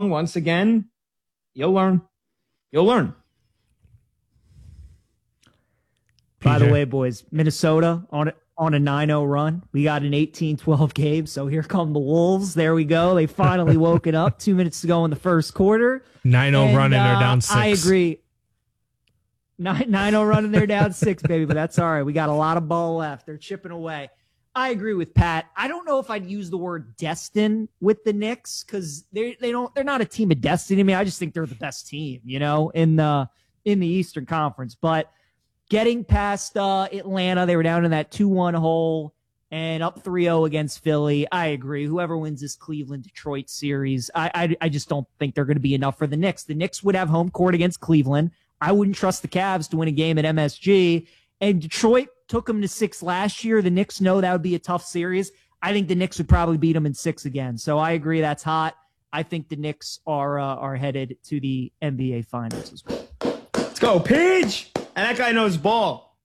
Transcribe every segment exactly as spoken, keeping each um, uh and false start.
wrong once again, you'll learn. You'll learn. By the way, boys, Minnesota on on a nine oh run. We got an eighteen twelve game, so here come the Wolves. There we go. They finally woke it up two minutes to go in the first quarter. nine oh run and they're down six. I agree. nine oh run and they're down six, baby, but that's all right. We got a lot of ball left. They're chipping away. I agree with Pat. I don't know if I'd use the word destined with the Knicks because they they don't they're not a team of destiny. I mean, I just think they're the best team, you know, in the in the Eastern Conference. But getting past uh, Atlanta, they were down in that two one hole and up three oh against Philly. I agree. Whoever wins this Cleveland-Detroit series, I, I I just don't think they're going to be enough for the Knicks. The Knicks would have home court against Cleveland. I wouldn't trust the Cavs to win a game at M S G. And Detroit took them to six last year. The Knicks know that would be a tough series. I think the Knicks would probably beat them in six again. So I agree that's hot. I think the Knicks are uh, are headed to the N B A Finals as well. Let's go, Pidge! And that guy knows ball.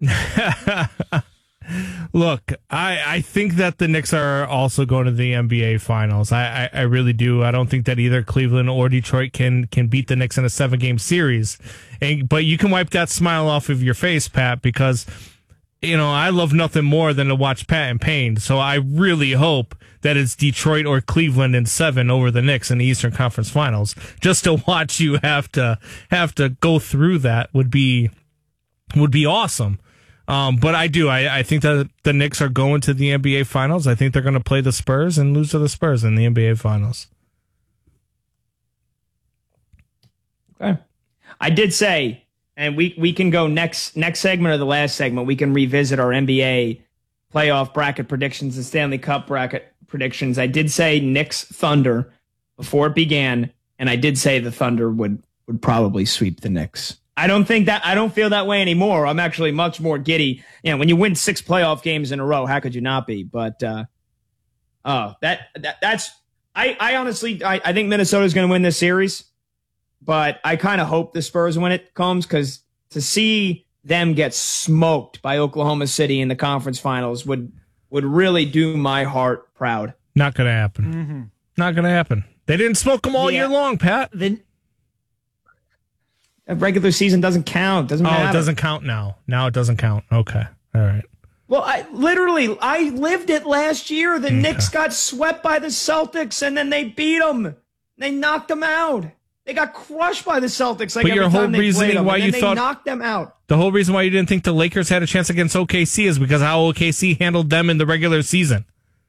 Look, I, I think that the Knicks are also going to the N B A Finals. I, I, I really do. I don't think that either Cleveland or Detroit can can beat the Knicks in a seven-game series. And, but you can wipe that smile off of your face, Pat, because, you know, I love nothing more than to watch Pat in pain. So I really hope that it's Detroit or Cleveland in seven over the Knicks in the Eastern Conference Finals. Just to watch you have to have to go through that would be would be awesome. Um, but I do. I, I think that the Knicks are going to the N B A Finals. I think they're going to play the Spurs and lose to the Spurs in the N B A Finals. Okay. I did say, and we, we can go next next segment or the last segment, we can revisit our N B A playoff bracket predictions and Stanley Cup bracket predictions. I did say Knicks Thunder before it began, and I did say the Thunder would, would probably sweep the Knicks. I don't think that I don't feel that way anymore. I'm actually much more giddy. You know, when you win six playoff games in a row, how could you not be? But uh, oh, that, that that's I, I honestly I, I think Minnesota's going to win this series, but I kind of hope the Spurs when it comes because to see them get smoked by Oklahoma City in the conference finals would would really do my heart proud. Not going to happen. Mm-hmm. Not going to happen. They didn't smoke them all yeah. year long, Pat. Then. A regular season doesn't count. Doesn't oh, matter. It doesn't count now. Now it doesn't count. Okay. All right. Well, I literally, I lived it last year. The okay. Knicks got swept by the Celtics, and then they beat them. They knocked them out. They got crushed by the Celtics. Like but every your whole time they reasoning played them, why and you then thought they knocked them out. The whole reason why you didn't think the Lakers had a chance against O K C is because how O K C handled them in the regular season.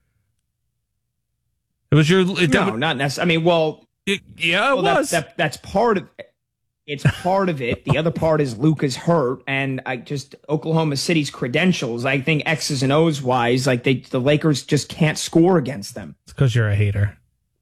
It was your it, no, that, not necessarily. I mean, well, it, yeah, it well, was. That, that, that's part of it. It's part of it. The other part is Luke is hurt, and I just Oklahoma City's credentials. I think X's and O's wise, like they, the Lakers just can't score against them. It's because you're a hater.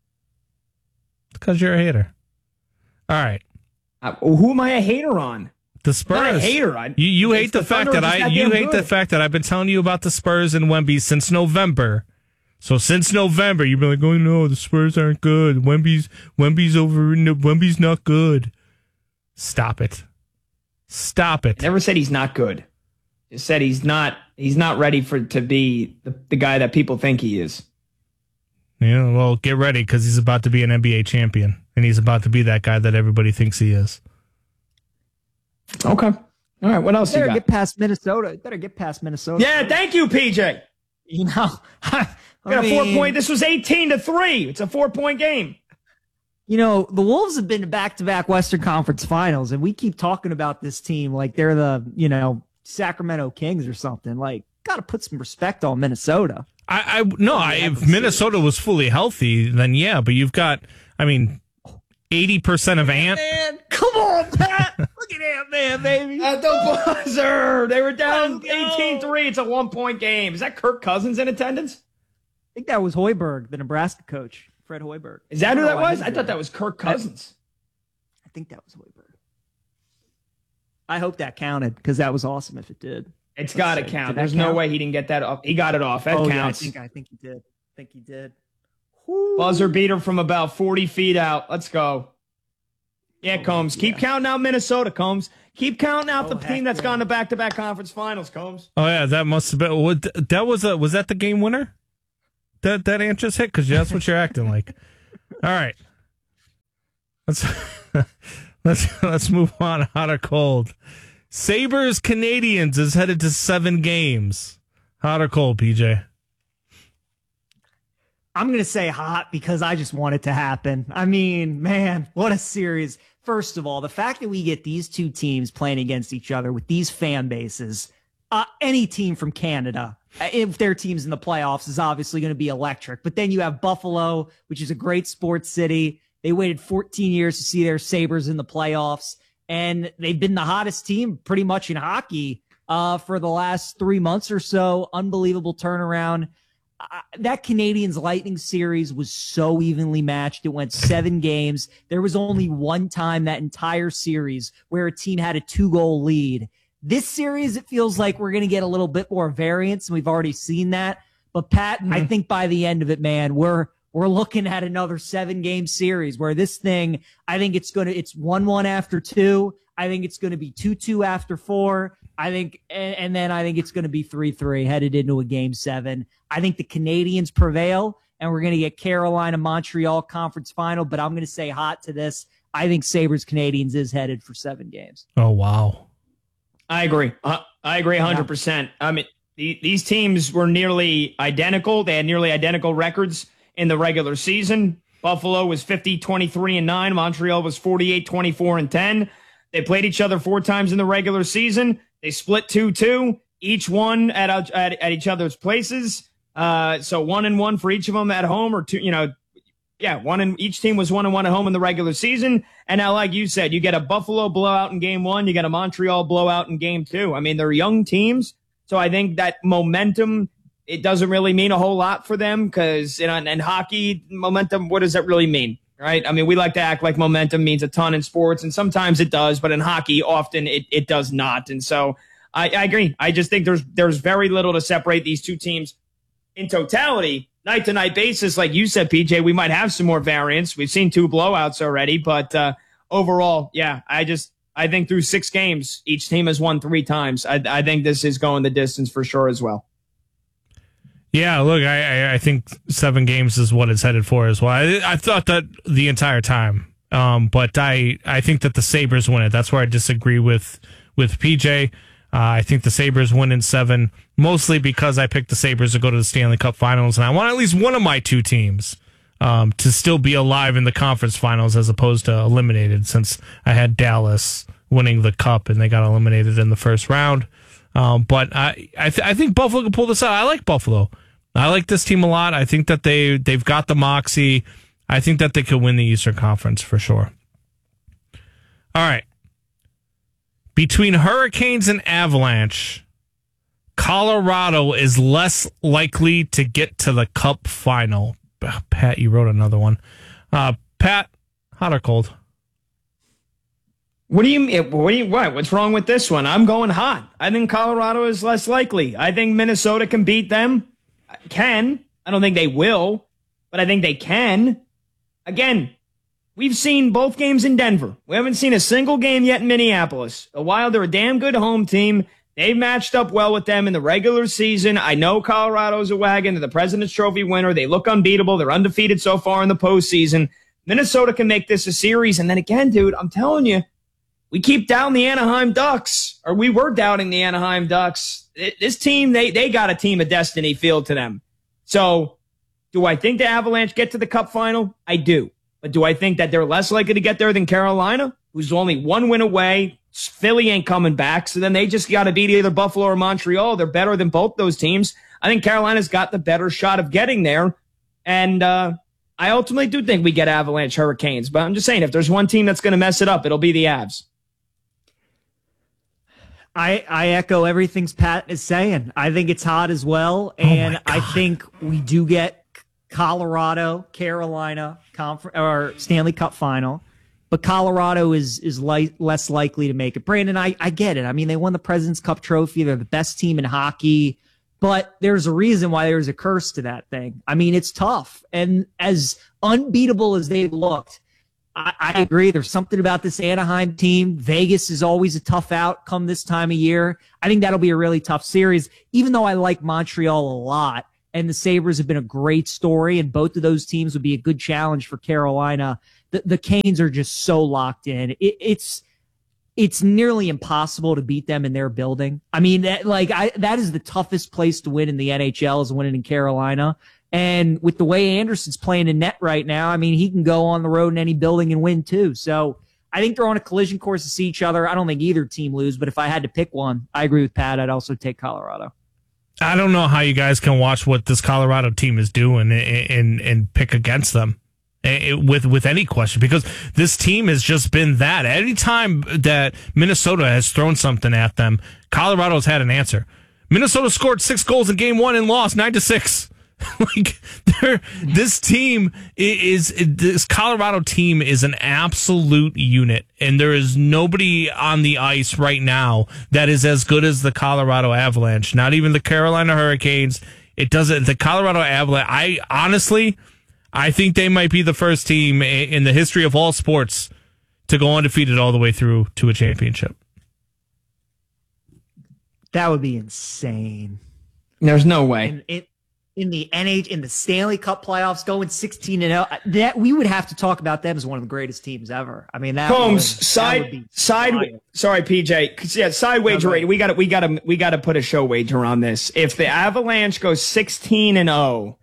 It's because you're a hater. All right. Uh, who am I a hater on? The Spurs. I'm not a hater. I, you you hate the, the fact that I you hate good. the fact that I've been telling you about the Spurs and Wemby since November. So since November, you've been like, oh no, the Spurs aren't good. Wemby's Wemby's over. Wemby's not good. Stop it. Stop it. I never said he's not good. Just said he's not he's not ready for to be the, the guy that people think he is. Yeah, well, get ready because he's about to be an N B A champion. And he's about to be that guy that everybody thinks he is. Okay. All right, what else better you got? Get past Minnesota. Better get past Minnesota. Yeah, thank you, P J. You know, I got mean, a four point. This was eighteen to three. It's a four point game. You know, the Wolves have been to back-to-back Western Conference Finals, and we keep talking about this team like they're the, you know, Sacramento Kings or something. Like, got to put some respect on Minnesota. I, I no, I, if Minnesota was fully healthy, then yeah, but you've got, I mean, eighty percent of Ant. Man, come on, Pat. Look at Ant Man, baby. At the buzzer. They were down eighteen three. It's a one-point game. Is that Kirk Cousins in attendance? I think that was Hoiberg, the Nebraska coach. Fred Hoiberg. Is that who that was? I thought that was Kirk Cousins. I think that was Hoiberg. I hope that counted because that was awesome if it did. It's got to count. There's no way he didn't get that off. He got it off. That oh, counts. Yeah, I think I think he did. I think he did. Woo. Buzzer beater from about forty feet out. Let's go. Yeah, oh, Combs. Yeah. Keep counting out Minnesota, Combs. Keep counting out oh, the team that's yeah. gone to back-to-back conference finals, Combs. Oh yeah, that must have been. What, that was a. Was that the game winner? That that Ant just hit because that's what you're acting like. All right. Let's let's let's move on. Hot or cold? Sabres Canadians is headed to seven games. Hot or cold, P J? I'm going to say hot because I just want it to happen. I mean, man, what a series. First of all, the fact that we get these two teams playing against each other with these fan bases, uh, any team from Canada, if their team's in the playoffs, is obviously going to be electric. But then you have Buffalo, which is a great sports city. They waited fourteen years to see their Sabres in the playoffs, and they've been the hottest team pretty much in hockey uh, for the last three months or so. Unbelievable turnaround. Uh, that Canadians Lightning series was so evenly matched. It went seven games. There was only one time that entire series where a team had a two goal lead. This series, it feels like we're going to get a little bit more variance, and we've already seen that. But Pat, mm-hmm. I think by the end of it, man, we're we're looking at another seven game series where this thing, I think it's going to, it's one one after two. I think it's going to be two two after four. I think, and, and then I think it's going to be three three headed into a game seven. I think the Canadians prevail, and we're going to get Carolina Montreal conference final, but I'm going to say hot to this. I think Sabres Canadians is headed for seven games. Oh, wow. I agree. Uh, I agree one hundred percent. Yeah. I mean, the, these teams were nearly identical. They had nearly identical records in the regular season. Buffalo was fifty, twenty-three, and nine. Montreal was forty-eight, twenty-four, and ten. They played each other four times in the regular season. They split two two, each one at, at, at each other's places. Uh, so one and one for each of them at home, or two, you know, yeah, one and each team was one and one at home in the regular season. And now, like you said, you get a Buffalo blowout in game one, you get a Montreal blowout in game two. I mean, they're young teams, so I think that momentum, it doesn't really mean a whole lot for them, because in, in hockey, momentum, what does that really mean? Right? I mean, we like to act like momentum means a ton in sports, and sometimes it does, but in hockey, often it, it does not. And so I, I agree. I just think there's there's very little to separate these two teams in totality. Night to night basis, like you said, P J, we might have some more variance. We've seen two blowouts already, but uh, overall, yeah, I just I think through six games, each team has won three times. I, I think this is going the distance for sure as well. Yeah, look, I, I think seven games is what it's headed for as well. I, I thought that the entire time, um, but I, I think that the Sabres win it. That's where I disagree with with P J. Uh, I think the Sabres win in seven, mostly because I picked the Sabres to go to the Stanley Cup Finals, and I want at least one of my two teams um, to still be alive in the conference finals as opposed to eliminated, since I had Dallas winning the Cup and they got eliminated in the first round. Um, but I I, th- I think Buffalo can pull this out. I like Buffalo. I like this team a lot. I think that they, they've got the moxie. I think that they could win the Eastern Conference for sure. All right. Between Hurricanes and Avalanche, Colorado is less likely to get to the Cup final. Pat, you wrote another one. Uh, Pat, hot or cold? What do you what do you what? What's wrong with this one? I'm going hot. I think Colorado is less likely. I think Minnesota can beat them. Can. I don't think they will, but I think they can. Again, we've seen both games in Denver. We haven't seen a single game yet in Minneapolis. The Wild are a damn good home team. They've matched up well with them in the regular season. I know Colorado's a wagon. They're the President's Trophy winner. They look unbeatable. They're undefeated so far in the postseason. Minnesota can make this a series. And then again, dude, I'm telling you, we keep doubting the Anaheim Ducks, or we were doubting the Anaheim Ducks. This team, they they got a team of destiny feel to them. So do I think the Avalanche get to the Cup final? I do. But do I think that they're less likely to get there than Carolina, who's only one win away? Philly ain't coming back, so then they just got to beat either Buffalo or Montreal. They're better than both those teams. I think Carolina's got the better shot of getting there. And uh, I ultimately do think we get Avalanche Hurricanes. But I'm just saying, if there's one team that's going to mess it up, it'll be the Avs. I, I echo everything Pat is saying. I think it's hot as well. And oh I think we do get Colorado, Carolina, conference or Stanley Cup final. But Colorado is is li- less likely to make it. Brandon, I, I get it. I mean, they won the President's Cup trophy. They're the best team in hockey. But there's a reason why there's a curse to that thing. I mean, it's tough. And as unbeatable as they've looked, I, I agree. There's something about this Anaheim team. Vegas is always a tough outcome this time of year. I think that'll be a really tough series, even though I like Montreal a lot. And the Sabres have been a great story, and both of those teams would be a good challenge for Carolina the, the Canes are just so locked in. It, it's it's nearly impossible to beat them in their building. I mean, that like I that is the toughest place to win in the N H L is winning in Carolina. And with the way Anderson's playing in net right now, I mean, he can go on the road in any building and win too. So I think they're on a collision course to see each other. I don't think either team lose, but if I had to pick one, I agree with Pat. I'd also take Colorado. I don't know how you guys can watch what this Colorado team is doing and and, and pick against them with with any question, because this team has just been that. Anytime that Minnesota has thrown something at them, Colorado's had an answer. Minnesota scored six goals in game one and lost nine to six. Like this team is this Colorado team is an absolute unit, and there is nobody on the ice right now that is as good as the Colorado Avalanche. Not even the Carolina Hurricanes. It doesn't. The Colorado Avalanche. I honestly, I think they might be the first team in the history of all sports to go undefeated all the way through to a championship. That would be insane. There's no way. And it. In the N H in the Stanley Cup playoffs, going sixteen and oh, that we would have to talk about them as one of the greatest teams ever. I mean, that Combs would, side that would be side. wild. Sorry, P J. Yeah, side wager rating. We got to we got to we got to put a show wager on this. If the Avalanche goes sixteen and oh,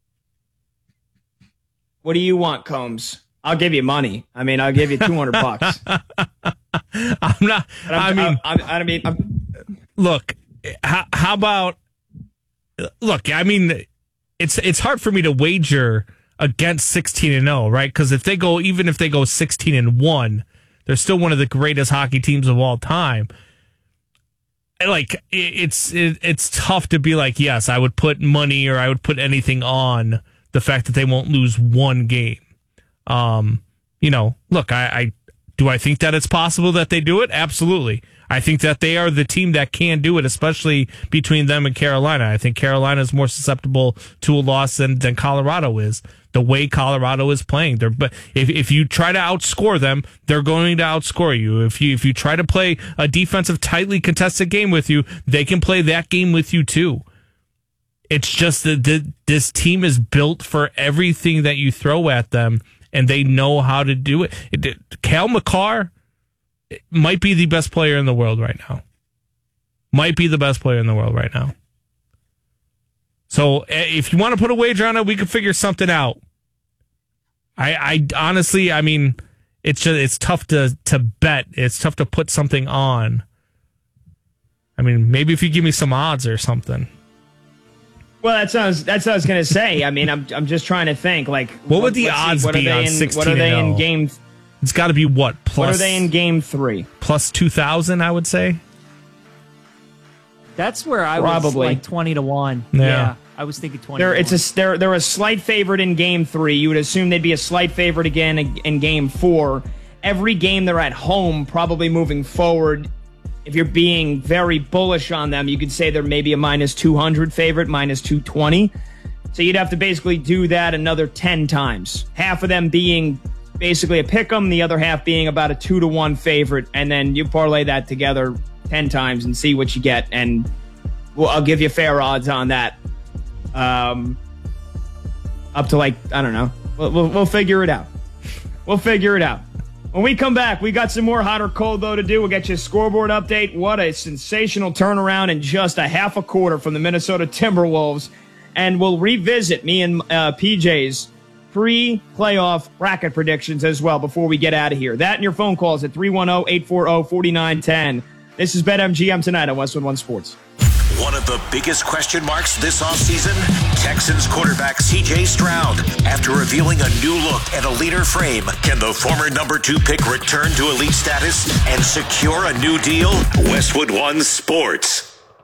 what do you want, Combs? I'll give you money. I mean, I'll give you two hundred bucks. I'm not. I mean, I, I, I mean, I'm, look. How, how about? Look, I mean, it's it's hard for me to wager against sixteen and oh, right? Because if they go, even if they go sixteen and one, they're still one of the greatest hockey teams of all time. Like it's it, it's tough to be like, yes, I would put money or I would put anything on the fact that they won't lose one game. Um, you know, look, I, I do I think that it's possible that they do it? Absolutely. I think that they are the team that can do it, especially between them and Carolina. I think Carolina is more susceptible to a loss than, than Colorado is. The way Colorado is playing, they're, but if if you try to outscore them, they're going to outscore you. If you if you try to play a defensive, tightly contested game with you, they can play that game with you too. It's just that the, this team is built for everything that you throw at them, and they know how to do it. it Cale Makar might be the best player in the world right now. Might be the best player in the world right now. So if you want to put a wager on it, we can figure something out. I, I honestly, I mean, it's just, it's tough to, to bet. It's tough to put something on. I mean, maybe if you give me some odds or something. Well, that sounds. That's what I was gonna say. I mean, I'm I'm just trying to think. Like, what would the odds see, be on sixteen? What are they in game? It's got to be what? Plus, what are they in game three? Plus two thousand, I would say. That's where I Probably. was like twenty to one. Yeah. yeah I was thinking twenty. They're to it's one. a they're they're a slight favorite in game three. You would assume they'd be a slight favorite again in, in game four. Every game they're at home, probably moving forward. If you're being very bullish on them, you could say they're maybe a minus two hundred favorite, minus two twenty. So you'd have to basically do that another ten times. Half of them being basically a pick 'em, the other half being about a two to one favorite, and then you parlay that together ten times and see what you get. And well, I'll give you fair odds on that. Um, up to like I don't know. We'll, we'll we'll figure it out. We'll figure it out. When we come back, we got some more hot or cold though to do. We'll get you a scoreboard update. What a sensational turnaround in just a half a quarter from the Minnesota Timberwolves. And we'll revisit me and uh, P J's pre-playoff bracket predictions as well before we get out of here. That and your phone calls at three one zero, eight four zero, four nine one zero. This is BetMGM tonight on Westwood One Sports. One of the biggest question marks this offseason, Texans quarterback C J Stroud. After revealing a new look and a leaner frame, can the former number two pick return to elite status and secure a new deal? Westwood One Sports.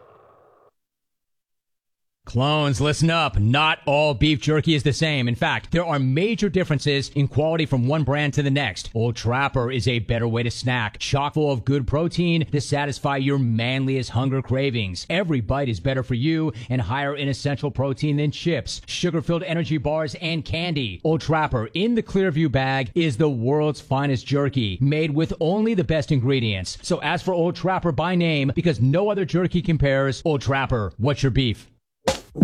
Clones, listen up. Not all beef jerky is the same. In fact, there are major differences in quality from one brand to the next. Old Trapper is a better way to snack, chock full of good protein to satisfy your manliest hunger cravings. Every bite is better for you and higher in essential protein than chips, sugar-filled energy bars, and candy. Old Trapper in the Clearview bag is the world's finest jerky, made with only the best ingredients. So ask for Old Trapper by name because no other jerky compares. Old Trapper, what's your beef?